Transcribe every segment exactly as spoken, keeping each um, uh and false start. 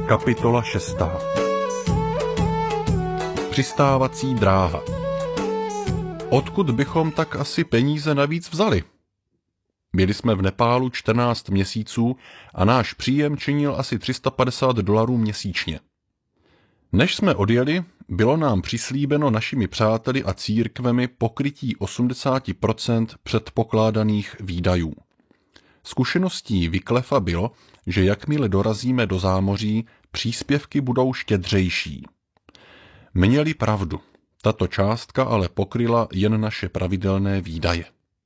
Kapitola šestá. Přistávací dráha. Odkud bychom tak asi peníze navíc vzali? Byli jsme v Nepálu čtrnáct měsíců a náš příjem činil asi tři sta padesát dolarů měsíčně. Než jsme odjeli, bylo nám přislíbeno našimi přáteli a církvemi pokrytí osmdesát procent předpokládaných výdajů. Zkušeností Wyclefa bylo, že jakmile dorazíme do zámoří, příspěvky budou štědřejší. Měli pravdu, tato částka ale pokryla jen naše pravidelné výdaje.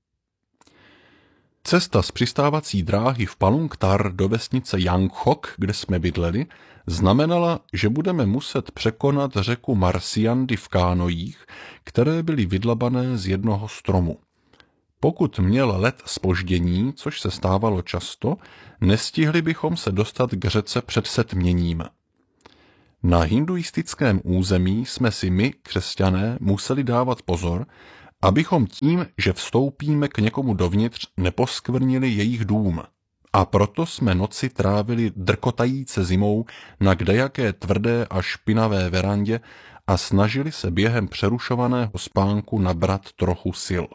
Cesta z přistávací dráhy v Palung Tar do vesnice Yangchok, kde jsme bydleli, znamenala, že budeme muset překonat řeku Marsiandy v kánojích, které byly vydlabané z jednoho stromu. Pokud měl let zpoždění, což se stávalo často, nestihli bychom se dostat k řece před setměním. Na hinduistickém území jsme si my, křesťané, museli dávat pozor, abychom tím, že vstoupíme k někomu dovnitř, neposkvrnili jejich dům. A proto jsme noci trávili drkotajíce zimou na kdejaké tvrdé a špinavé verandě a snažili se během přerušovaného spánku nabrat trochu sil.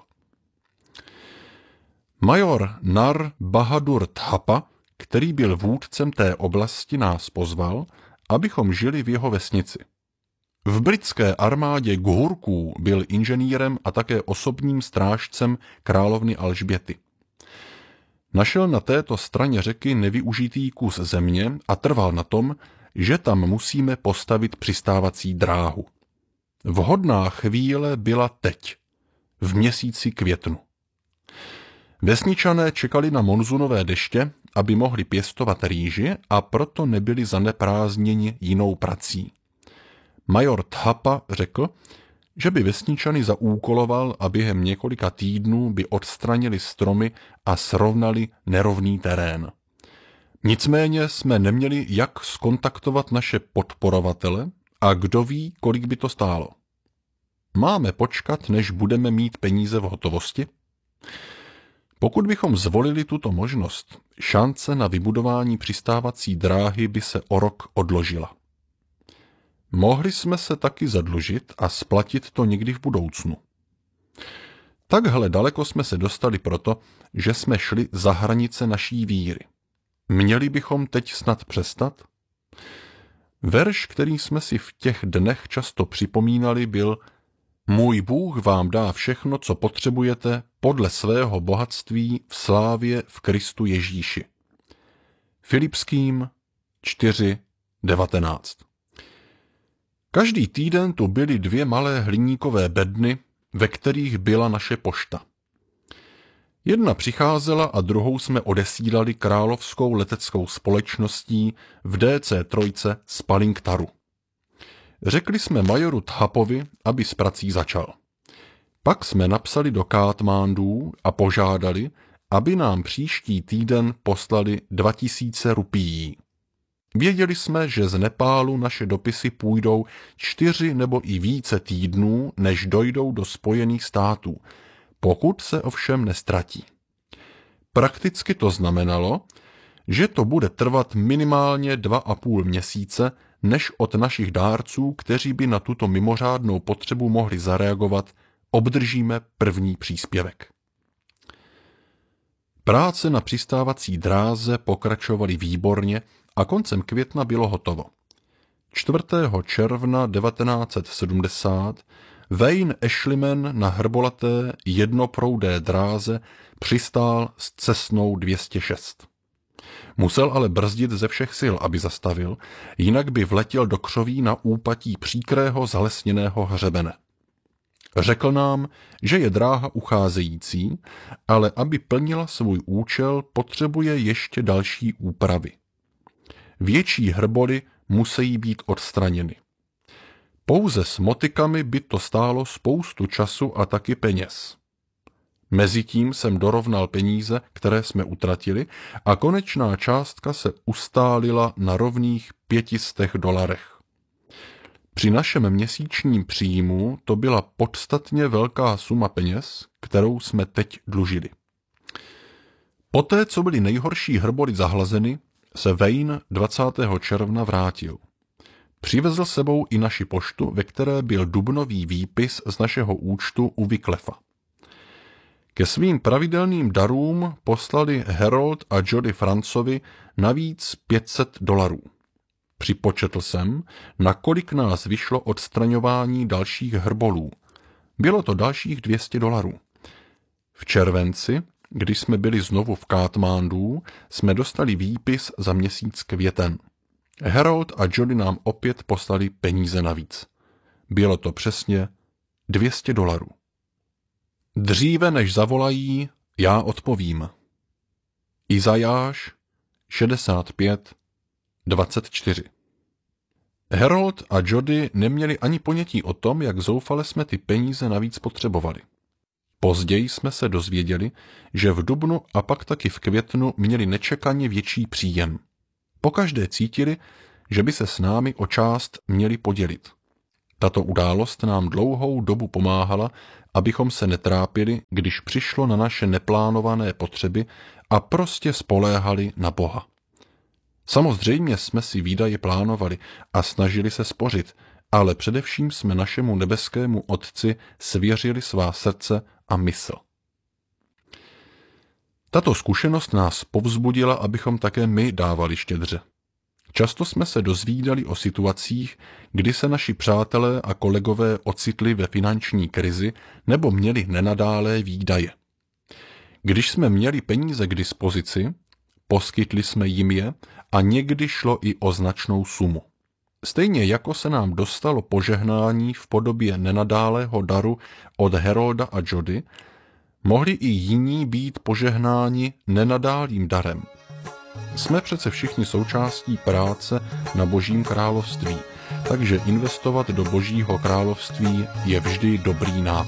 Major Nar Bahadur Thapa, který byl vůdcem té oblasti, nás pozval, abychom žili v jeho vesnici. V britské armádě Ghurků byl inženýrem a také osobním strážcem královny Alžběty. Našel na této straně řeky nevyužitý kus země a trval na tom, že tam musíme postavit přistávací dráhu. Vhodná chvíle byla teď, v měsíci květnu. Vesničané čekali na monzunové deště, aby mohli pěstovat rýži, a proto nebyli zaneprázdněni jinou prací. Major Thapa řekl, že by vesničany zaúkoloval a během několika týdnů by odstranili stromy a srovnali nerovný terén. Nicméně jsme neměli jak skontaktovat naše podporovatele a kdo ví, kolik by to stálo. Máme počkat, než budeme mít peníze v hotovosti? Pokud bychom zvolili tuto možnost, šance na vybudování přistávací dráhy by se o rok odložila. Mohli jsme se taky zadlužit a splatit to někdy v budoucnu. Takhle daleko jsme se dostali proto, že jsme šli za hranice naší víry. Měli bychom teď snad přestat? Verš, který jsme si v těch dnech často připomínali, byl: Můj Bůh vám dá všechno, co potřebujete, podle svého bohatství v slávě v Kristu Ježíši. Filipským čtyři devatenáct. Každý týden tu byly dvě malé hliníkové bedny, ve kterých byla naše pošta. Jedna přicházela a druhou jsme odesílali královskou leteckou společností v D C tři z Palung Taru. Řekli jsme majoru Thapovi, aby s prací začal. Pak jsme napsali do Kátmandú a požádali, aby nám příští týden poslali dva tisíce rupií. Věděli jsme, že z Nepálu naše dopisy půjdou čtyři nebo i více týdnů, než dojdou do Spojených států, pokud se ovšem nestratí. Prakticky to znamenalo, že to bude trvat minimálně dva a půl měsíce, než od našich dárců, kteří by na tuto mimořádnou potřebu mohli zareagovat, obdržíme první příspěvek. Práce na přistávací dráze pokračovaly výborně a koncem května bylo hotovo. čtvrtého června devatenáct set sedmdesát Wayne Ashleyman na hrbolaté jednoproudé dráze přistál s Cessnou dvě stě šest. Musel ale brzdit ze všech sil, aby zastavil, jinak by vletěl do křoví na úpatí příkrého zalesněného hřebene. Řekl nám, že je dráha ucházející, ale aby plnila svůj účel, potřebuje ještě další úpravy. Větší hrboly musí být odstraněny. Pouze s motikami by to stálo spoustu času a taky peněz. Mezitím jsem dorovnal peníze, které jsme utratili, a konečná částka se ustálila na rovných pětistech dolarech. Při našem měsíčním příjmu to byla podstatně velká suma peněz, kterou jsme teď dlužili. Poté, co byly nejhorší hrboly zahlazeny, se Wayne dvacátého června vrátil. Přivezl sebou i naši poštu, ve které byl dubnový výpis z našeho účtu u Wycliffa. Ke svým pravidelným darům poslali Harold a Jody Francovi navíc pět set dolarů. Připočetl jsem, nakolik nás vyšlo odstraňování dalších hrbolů. Bylo to dalších dvě stě dolarů. V červenci, když jsme byli znovu v Katmandu, jsme dostali výpis za měsíc květen. Harold a Jody nám opět poslali peníze navíc. Bylo to přesně dvě stě dolarů. Dříve než zavolají, já odpovím. Izajáš šedesát pět dvacet čtyři. Harold a Jody neměli ani ponětí o tom, jak zoufale jsme ty peníze navíc potřebovali. Později jsme se dozvěděli, že v dubnu a pak taky v květnu měli nečekaně větší příjem. Pokaždé cítili, že by se s námi o část měli podělit. Tato událost nám dlouhou dobu pomáhala, abychom se netrápili, když přišlo na naše neplánované potřeby a prostě spoléhali na Boha. Samozřejmě jsme si výdaje plánovali a snažili se spořit, ale především jsme našemu nebeskému Otci svěřili svá srdce a mysl. Tato zkušenost nás povzbudila, abychom také my dávali štědře. Často jsme se dozvídali o situacích, kdy se naši přátelé a kolegové ocitli ve finanční krizi nebo měli nenadálé výdaje. Když jsme měli peníze k dispozici, poskytli jsme jim je a někdy šlo i o značnou sumu. Stejně jako se nám dostalo požehnání v podobě nenadálého daru od Harolda a Jody, mohli i jiní být požehnáni nenadálým darem. Jsme přece všichni součástí práce na Božím království, takže investovat do Božího království je vždy dobrý nápad.